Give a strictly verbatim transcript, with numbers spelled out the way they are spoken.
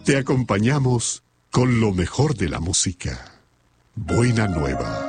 Te acompañamos con lo mejor de la música. Buena Nueva.